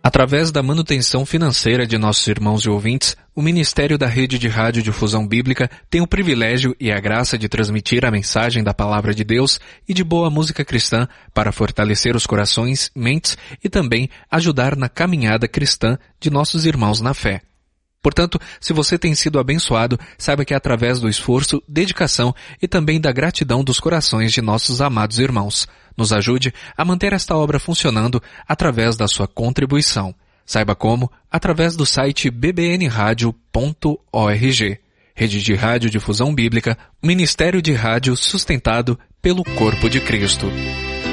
Através da manutenção financeira de nossos irmãos e ouvintes, o Ministério da Rede de Radiodifusão Bíblica tem o privilégio e a graça de transmitir a mensagem da Palavra de Deus e de boa música cristã para fortalecer os corações, mentes e também ajudar na caminhada cristã de nossos irmãos na fé. Portanto, se você tem sido abençoado, saiba que é através do esforço, dedicação e também da gratidão dos corações de nossos amados irmãos. Nos ajude a manter esta obra funcionando através da sua contribuição. Saiba como? Através do site bbnradio.org. Rede de Radiodifusão Bíblica, Ministério de Rádio sustentado pelo Corpo de Cristo.